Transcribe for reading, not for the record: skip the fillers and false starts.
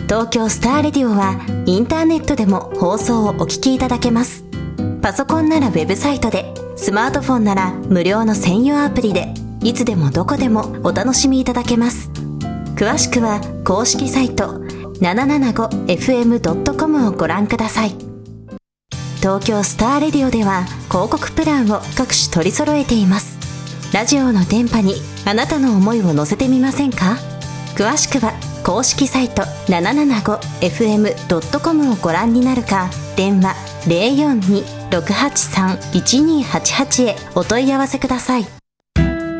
東京スターレディオはインターネットでも放送をお聞きいただけます。パソコンならウェブサイトで、スマートフォンなら無料の専用アプリで、いつでもどこでもお楽しみいただけます。詳しくは公式サイト 775fm.com をご覧ください。東京スターレディオでは広告プランを各種取り揃えています。ラジオの電波にあなたの思いを乗せてみませんか？詳しくは公式サイト 775fm.com をご覧になるか、電話 042-683-1288 へお問い合わせください。